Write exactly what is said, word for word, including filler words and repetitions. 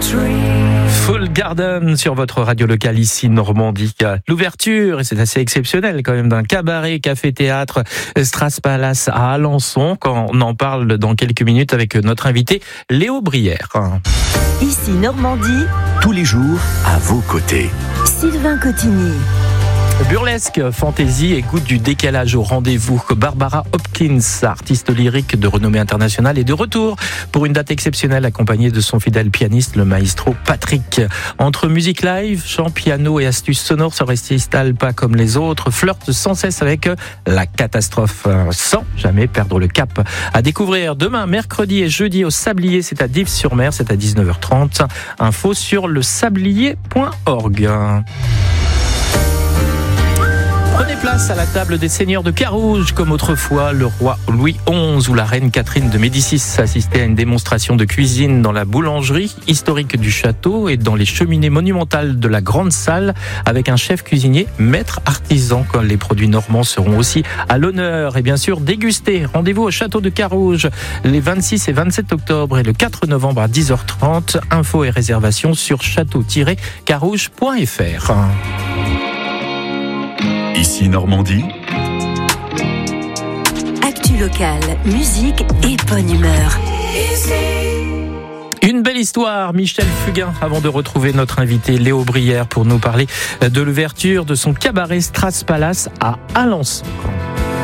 Full Garden sur votre radio locale ici Normandie. L'ouverture, et c'est assez exceptionnel quand même, d'un cabaret café-théâtre Strass Palace à Alençon. Quand on en parle dans quelques minutes avec notre invité Léo Brière. Ici Normandie, tous les jours à vos côtés. Sylvain Cotigny. Burlesque, fantaisie et goût du décalage au rendez-vous. Barbara Hopkins, artiste lyrique de renommée internationale, est de retour pour une date exceptionnelle accompagnée de son fidèle pianiste, le maestro Patrick. Entre musique live, chant, piano et astuces sonores, ce récital pas comme les autres flirte sans cesse avec la catastrophe, sans jamais perdre le cap. À découvrir demain, mercredi et jeudi au Sablier, c'est à Dives-sur-Mer, c'est à dix-neuf heures trente. Info sur le sablier point org. Prenez place à la table des seigneurs de Carouge, comme autrefois le roi Louis onze ou la reine Catherine de Médicis assistaient à une démonstration de cuisine dans la boulangerie historique du château et dans les cheminées monumentales de la grande salle avec un chef cuisinier maître artisan. Quand les produits normands seront aussi à l'honneur et bien sûr dégustés. Rendez-vous au château de Carouge les vingt-six et vingt-sept octobre et le quatre novembre à dix heures trente. Infos et réservations sur château tiret carouge point f r. Ici Normandie. Actu locale, musique et bonne humeur. Une belle histoire, Michel Fugain, avant de retrouver notre invité Léo Brière pour nous parler de l'ouverture de son cabaret Strass Palace à Alençon.